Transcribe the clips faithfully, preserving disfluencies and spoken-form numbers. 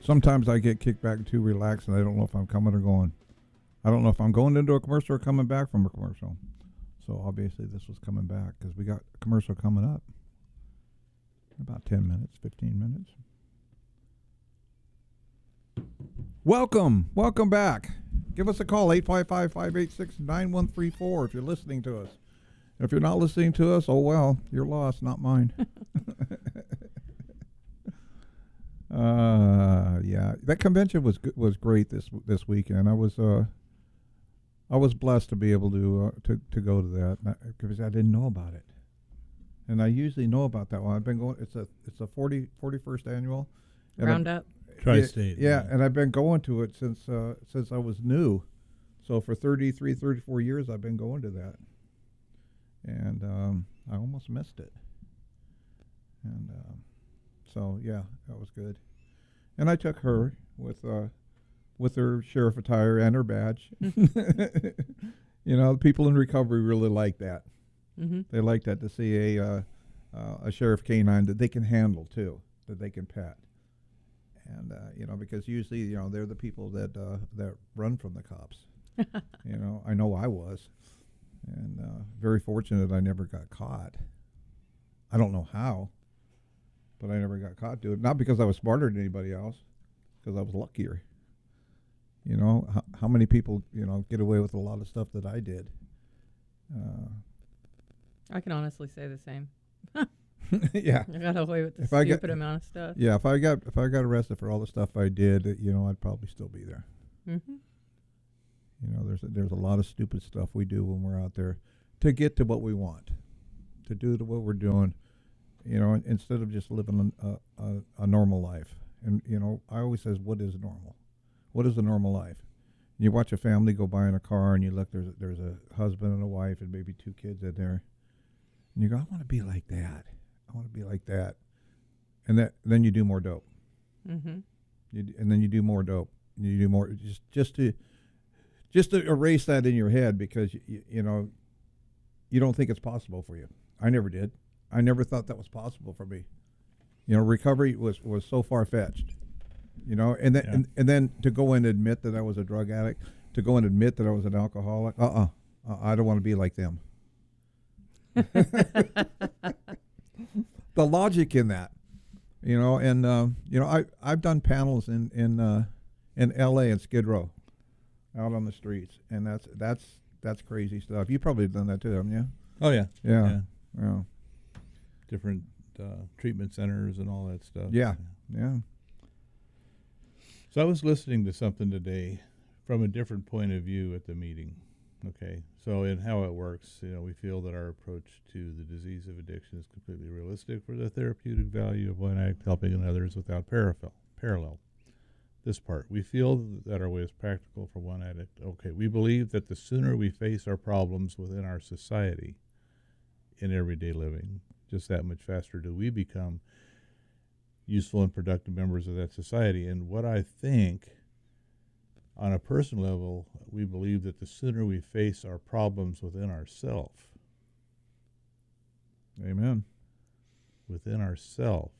sometimes I get kicked back too relaxed, and I don't know if I'm coming or going. I don't know if I'm going into a commercial or coming back from a commercial. So obviously this was coming back because we got a commercial coming up in about ten minutes, fifteen minutes. Welcome. Welcome back. Give us a call, eight five five, five eight six, nine one three four if you're listening to us. If you're not listening to us, oh well, you're lost, not mine. uh, yeah, that convention was g- was great this this weekend. I was uh, I was blessed to be able to uh, to to go to that because I didn't know about it, and I usually know about that one. I've been going. It's a it's a forty, forty-first annual Roundup. Tri-state. Yeah, yeah, and I've been going to it since uh, since I was new. So for thirty-three, thirty-four years, I've been going to that. And um, I almost missed it. And uh, so, yeah, that was good. And I took her with uh, with her sheriff attire and her badge. You know, people in recovery really like that. Mm-hmm. They like that to see a uh, uh, a sheriff canine that they can handle, too, that they can pet. And, uh, you know, because usually, you know, they're the people that uh, that run from the cops. You know, I know I was. And uh, very fortunate I never got caught. I don't know how, but I never got caught doing it. Not because I was smarter than anybody else, because I was luckier. You know, how, how many people, you know, get away with a lot of stuff that I did. Uh, I can honestly say the same. yeah. I got away with the If I stupid got- amount of stuff. Yeah, if I got if I got arrested for all the stuff I did, you know, I'd probably still be there. Mm-hmm. You know, there's a, there's a lot of stupid stuff we do when we're out there to get to what we want, to do to what we're doing. You know, instead of just living a, a, a normal life. And you know, I always says, what is normal? What is a normal life? You watch a family go by in a car, and you look. There's a, there's a husband and a wife, and maybe two kids in there. And you go, I want to be like that. I want to be like that. And that then you do more dope. Mm-hmm. You, d- and then you do more dope. You do more just just to. Just to erase that in your head because, you, you know, you don't think it's possible for you. I never did. I never thought that was possible for me. You know, recovery was, was so far-fetched, you know, and then, Yeah. and, and then to go and admit that I was a drug addict, to go and admit that I was an alcoholic, uh-uh, uh, I don't want to be like them. The logic in that, you know, and, uh, you know, I, I've done panels in, in, uh, in L A and Skid Row. Out on the streets, and that's that's that's crazy stuff. You probably have done that too, haven't you? Oh yeah. Yeah, yeah. yeah, Different uh, treatment centers and all that stuff. yeah, yeah. So I was listening to something today from a different point of view at the meeting. Okay, so in how it works, you know, we feel that our approach to the disease of addiction is completely realistic for the therapeutic value of one addict helping others without parallel. Parallel. This part, we feel that our way is practical for one addict. Okay, we believe that the sooner we face our problems within our society in everyday living, just that much faster do we become useful and productive members of that society. And what I think, on a personal level, we believe that the sooner we face our problems within ourself, Amen. within ourself,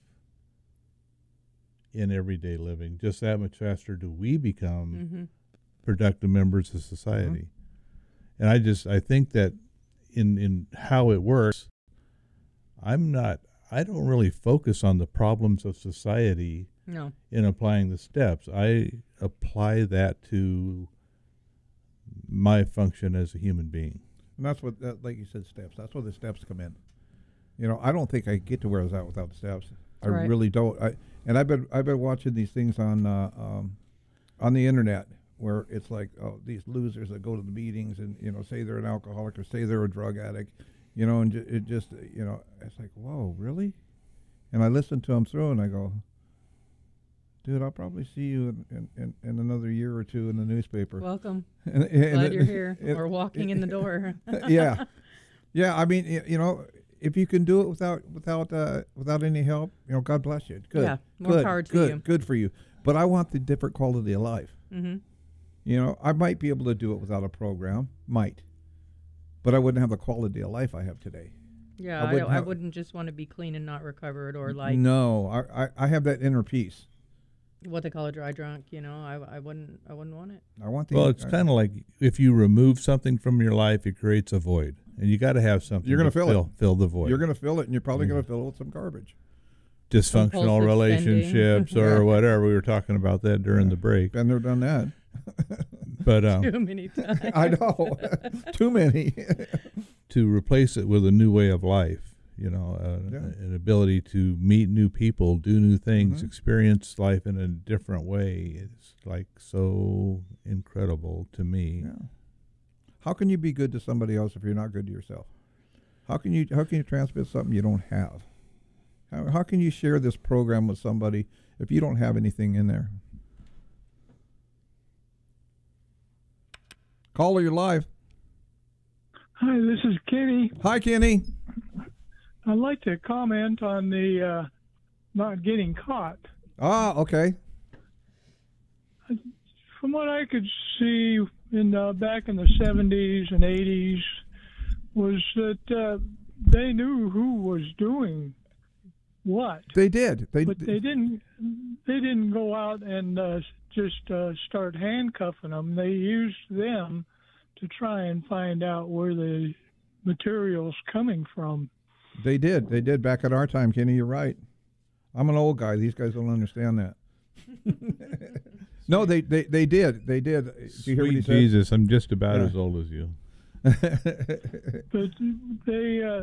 in everyday living, just that much faster do we become Mm-hmm. productive members of society. Mm-hmm. And I just, I think that in, in how it works, I'm not, I don't really focus on the problems of society No. in applying the steps. I apply that to my function as a human being. And that's what, that, like you said, steps. That's where the steps come in. You know, I don't think I get to where I was at without the steps. I Right. really don't. I and I've been I've been watching these things on uh, um, on the internet where it's like, oh, these losers that go to the meetings and, you know, say they're an alcoholic or say they're a drug addict, you know, and ju- it just, you know, it's like, whoa, really? And I listen to them through and I go, dude, I'll probably see you in, in, in, in another year or two in the newspaper. Welcome. And- and Glad it- you're here. it- or walking in the door. yeah, yeah. I mean, y- you know, if you can do it without without uh, without any help, you know, God bless you. Good. Yeah, more good, power to good, you. Good for you. But I want the different quality of life. Mm-hmm. You know, I might be able to do it without a program, might, but I wouldn't have the quality of life I have today. Yeah, I I, wouldn't don't- I have- wouldn't just want to be clean and not recovered or like. No, I, I I have that inner peace. what they call a dry drunk. You know, I, I wouldn't I wouldn't want it. I want the. Well, it's uh, kind of like if you remove something from your life, it creates a void, and you got to have something. You're gonna to fill it. fill, fill the void. You're going to fill it, and you're probably Mhm. going to fill it with some garbage. Dysfunctional Compulsive relationships spending. or Yeah. whatever. We were talking about that during Yeah. the break, Been there, done that. but um, Too many times. I know. Too many. to replace it with a new way of life, you know, uh, Yeah. an ability to meet new people, do new things, Mhm. experience life in a different way is like so incredible to me. Yeah. How can you be good to somebody else if you're not good to yourself? How can you how can you transmit something you don't have? How how can you share this program with somebody if you don't have anything in there? Caller, you're live. Hi, this is Kenny. Hi, Kenny. I'd like to comment on the uh, not getting caught. Ah, okay. From what I could see in uh, back in the seventies and eighties, was that uh, they knew who was doing what, They did. They, but they didn't. They didn't go out and uh, just uh, start handcuffing them. They used them to try and find out where the material's coming from. They did. They did back at our time, Kenny. You're right. I'm an old guy. These guys don't understand that. No, they, they, they did. They did. Did you hear what he Sweet said? Jesus, I'm just about Yeah. as old as you. But they uh,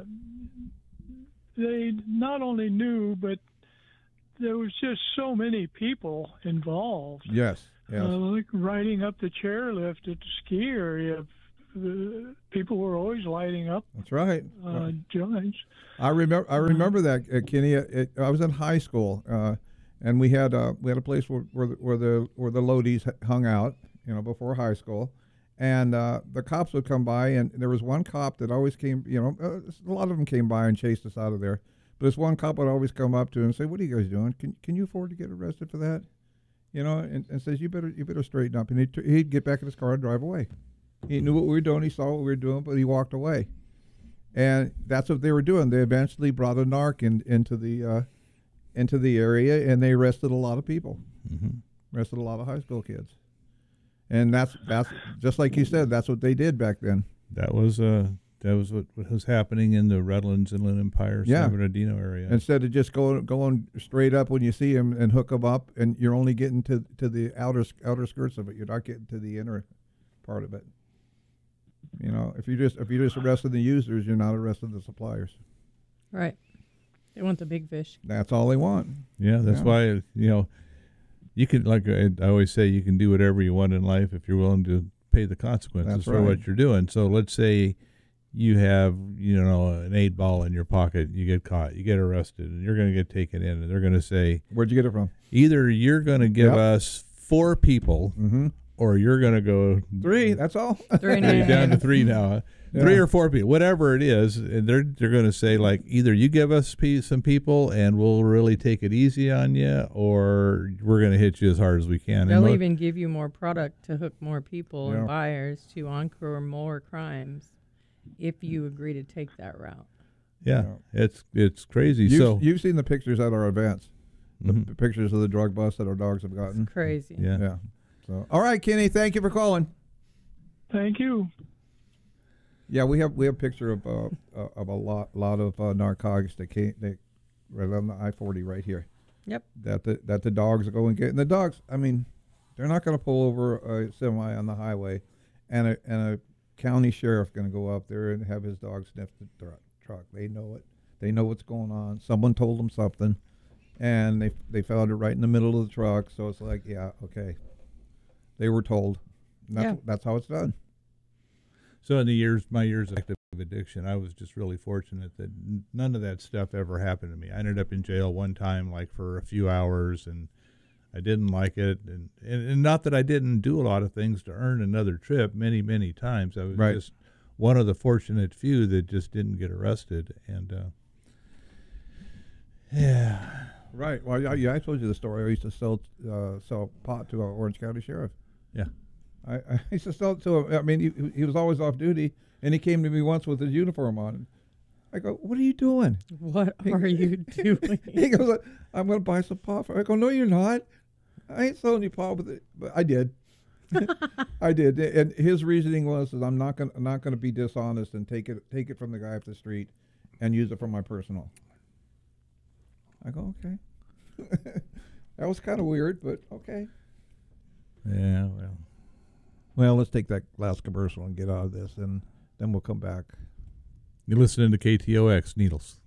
they not only knew, but there was just so many people involved. Yes. Yes. Uh, like riding up the chairlift at the ski area, uh, people were always lighting up That's right. uh, joints. I remember. I remember that, uh, Kenny. It, it, I was in high school, uh, and we had uh, we had a place where, where the where the where the loadies h- hung out, you know, before high school, and uh, the cops would come by, and there was one cop that always came. You know, uh, a lot of them came by and chased us out of there, but this one cop would always come up to him and say, "What are you guys doing? Can can you afford to get arrested for that?" You know, and, and says, "You better you better straighten up." And he'd, t- he'd get back in his car and drive away. He knew what we were doing. He saw what we were doing, but he walked away. And that's what they were doing. They eventually brought a narc in, into the uh, into the area, and they arrested a lot of people. Mm-hmm. Arrested a lot of high school kids. And that's that's just like you said. That's what they did back then. That was uh, that was what, what was happening in the Redlands Inland Empire, Yeah. San Bernardino area. Instead of just going going straight up when you see them and hook them up, and you're only getting to to the outer outer skirts of it. You're not getting to the inner part of it. You know, if you just if you just arrested the users, you're not arresting the suppliers. Right. They want the big fish. That's all they want. Yeah, that's Yeah. why, you know, you can, like I, I always say, you can do whatever you want in life if you're willing to pay the consequences That's for right. what you're doing. So let's say you have, you know, an eight ball in your pocket, you get caught, you get arrested, and you're going to get taken in, and they're going to say, Where'd you get it from? either you're going to give Yep. us four people, Mm-hmm. or you're going to go Three. That's all. Three and Are a you half. down to three now? huh? Yeah. Three or four people, whatever it is, and they're they're going to say like either you give us pe- some people and we'll really take it easy on you, or we're going to hit you as hard as we can. And They'll mo- even give you more product to hook more people Yeah. and buyers to encore more crimes if you agree to take that route. yeah, Yeah. it's it's crazy. You've, so you've seen the pictures at our events, the Mhm. p- pictures of the drug bust that our dogs have gotten. Crazy. yeah. Yeah. So, all right, Kenny, thank you for calling. Thank you. Yeah, we have we have a picture of uh, uh, of a lot lot of uh, narcotics that came they right on the I forty right here. Yep. That the that the dogs go and get. And the dogs, I mean, they're not going to pull over a semi on the highway, and a and a county sheriff going to go up there and have his dog sniff the tr- truck. They know it. They know what's going on. Someone told them something, and they they found it right in the middle of the truck. So it's like, yeah, okay. They were told. And that's Yeah. that's how it's done. So in the years, my years of active addiction, I was just really fortunate that n- none of that stuff ever happened to me. I ended up in jail one time, like for a few hours, and I didn't like it. And, and, and not that I didn't do a lot of things to earn another trip many, many times. I was Right. just one of the fortunate few that just didn't get arrested. And, uh, yeah. Right. Well, yeah, yeah, I told you the story. I used to sell uh, sell pot to our Orange County sheriff. Yeah. I, I used to sell it to him. I mean, he, he was always off duty, and he came to me once with his uniform on. I go, "What are you doing?" What are you doing? He goes, "I'm going to buy some pot." For I go, "No, you're not." I ain't selling you pot with it, but I did. I did, and his reasoning was, "Is I'm not gonna not gonna be dishonest and take it take it from the guy off the street, and use it for my personal." I go, okay. That was kind of weird, but okay. Yeah, well. Well, let's take that last commercial and get out of this, and then we'll come back. You're listening to K T O X, Needles.